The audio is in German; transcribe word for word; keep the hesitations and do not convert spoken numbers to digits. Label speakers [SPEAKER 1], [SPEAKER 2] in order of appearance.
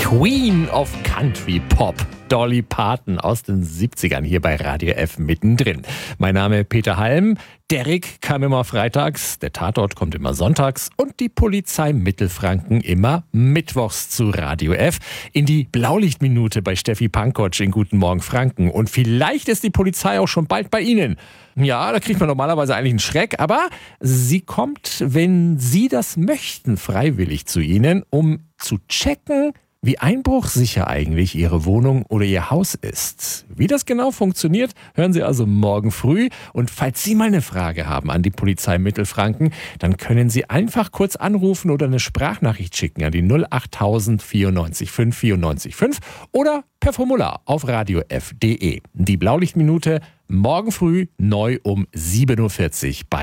[SPEAKER 1] Queen of Country Pop, Dolly Parton aus den siebzigern hier bei Radio F mittendrin. Mein Name Peter Halm. Derrick kam immer freitags, der Tatort kommt immer sonntags und die Polizei Mittelfranken immer mittwochs zu Radio F in die Blaulichtminute bei Steffi Pankotsch in Guten Morgen Franken. Und vielleicht ist die Polizei auch schon bald bei Ihnen. Ja, da kriegt man normalerweise eigentlich einen Schreck, aber sie kommt, wenn Sie das möchten, freiwillig zu Ihnen, um zu checken, wie einbruchsicher eigentlich Ihre Wohnung oder Ihr Haus ist. Wie das genau funktioniert, hören Sie also morgen früh. Und falls Sie mal eine Frage haben an die Polizei Mittelfranken, dann können Sie einfach kurz anrufen oder eine Sprachnachricht schicken an die null acht tausend vierundneunzig fünf vierundneunzig fünf oder per Formular auf radio f punkt de. Die Blaulichtminute morgen früh neu um sieben Uhr vierzig bei